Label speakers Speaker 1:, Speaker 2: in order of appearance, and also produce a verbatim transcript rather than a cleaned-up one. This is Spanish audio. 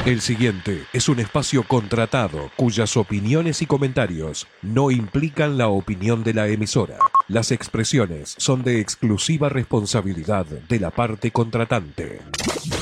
Speaker 1: El siguiente es un espacio contratado cuyas opiniones y comentarios no implican la opinión de la emisora. Las expresiones son de exclusiva responsabilidad de la parte contratante.